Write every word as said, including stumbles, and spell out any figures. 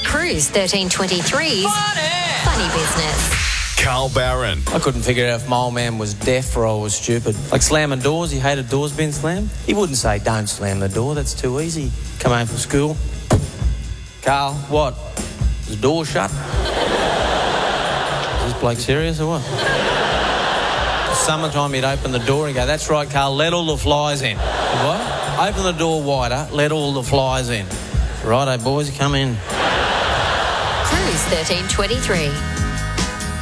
Cruise thirteen twenty-three's Funny, Funny Business. Carl Barron. I couldn't figure out if my old man was deaf or I was stupid. Like slamming doors, he hated doors being slammed. He wouldn't say, don't slam the door, that's too easy. Come home from school. Carl, what? Is the door shut? Is this bloke serious or what? Summertime he'd open the door and go, that's right, Carl, let all the flies in. What? Open the door wider, let all the flies in. Righto, boys, come in. Cruise thirteen twenty-three.